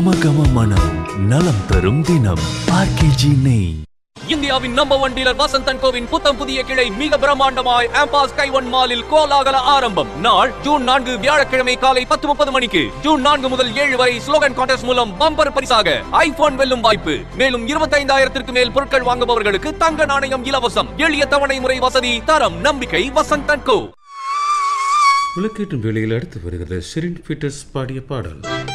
கம மனம் நலம் தரும் தினம் ஆர்கேஜி நெய். இந்தியாவின் number 1 dealer Vasanth and CoWIN புத்தம் புதிய கிளை மிக பிரம்மாண்டமாய் ஆம்பாஸ் கைவன் மாலில் கோலாகல ஆரம்பம். நாள் ஜூன் 4 வியாழக்கிழமை காலை 10:30 மணிக்கு. ஜூன் 4 முதல் 7 வரை ஸ்லோகன் கான்டெஸ்ட் மூலம் பம்பர் பரிசாக ஐபோன் வெல்லும் வாய்ப்பு. மேலும் 25,000 மேல் பொருட்கள் வாங்குபவர்களுக்கு தங்க நாணயம் இலவசம். எளிய தவணை முறை வசதி, தரம், நம்பிக்கை வசந்த் அண்ட் கோ. விளக்கேற்றும் வேளையில் அடுத்து வருகிறது ஷெரின் பீட்டர்ஸ் பாடிய பாடல்.